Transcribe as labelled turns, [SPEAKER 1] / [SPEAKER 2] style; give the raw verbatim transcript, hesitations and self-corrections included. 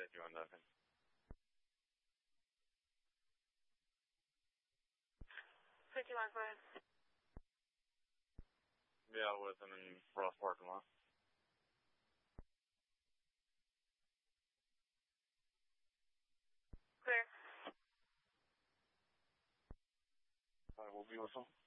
[SPEAKER 1] if you want to.
[SPEAKER 2] fifty-one, go ahead.
[SPEAKER 1] Yeah, with him in Ross parking lot.
[SPEAKER 2] Clear.
[SPEAKER 1] All right, we'll be with him.